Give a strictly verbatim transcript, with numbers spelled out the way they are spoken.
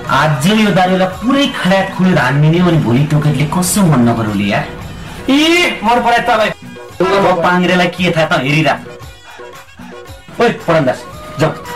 आज यो दाजुलाई पुरै खड्यात खुलेर हान्दिने अनि भोलि टोकेटले कसो मन नगरौली यार। ए मर परे तलाई पाङ्ग्रेलाई के थाहा त हेरिरा। ओइ पढन्दास जाऊ।